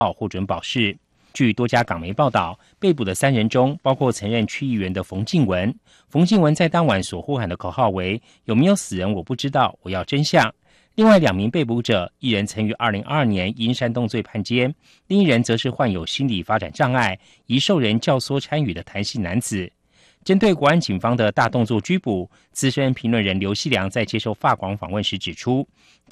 获准保释。据多家港媒报道，被捕的3人中，包括曾任区议员的冯静文。冯静文在当晚所呼喊的口号为“有没有死人我不知道，我要真相”。另外2名被捕者，一人曾于2022年因煽动罪判监，另一人则是患有心理发展障碍、疑受人教唆参与的谭姓男子。针对国安警方的大动作拘捕，资深评论人刘锡良在接受法广访问时指出，